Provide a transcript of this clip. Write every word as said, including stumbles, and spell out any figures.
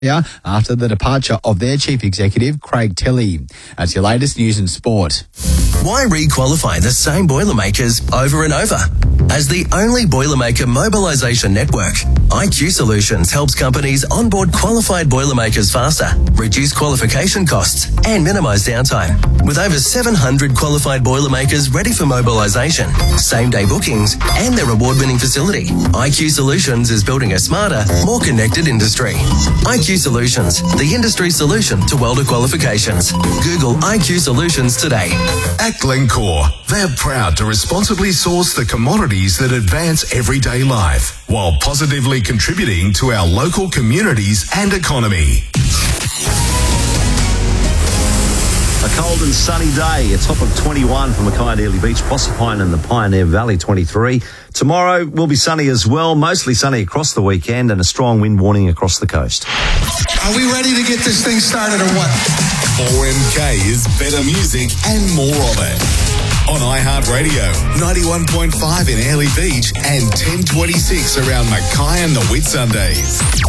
Yeah, after the departure of their chief executive, Craig Tilley. That's your latest news and sport. Why re-qualify the same Boilermakers over and over? As the only Boilermaker mobilisation network, I Q Solutions helps companies onboard qualified Boilermakers faster, reduce qualification costs and minimise downtime. With over seven hundred qualified Boilermakers ready for mobilisation, same-day bookings and their award-winning facility, I Q Solutions is building a smarter, more connected industry. I Q Solutions, the industry solution to welder qualifications. Google I Q Solutions today. At Glencore, they're proud to responsibly source the commodities that advance everyday life while positively contributing to our local communities and economy. A cold and sunny day, a top of twenty-one for Mackay and Airlie Beach, Proserpine and the Pioneer Valley, twenty-three. Tomorrow will be sunny as well, mostly sunny across the weekend and a strong wind warning across the coast. Are we ready to get this thing started or what? four M K is better music and more of it. On iHeartRadio, ninety-one point five in Airlie Beach and ten twenty-six around Mackay and the Whitsundays.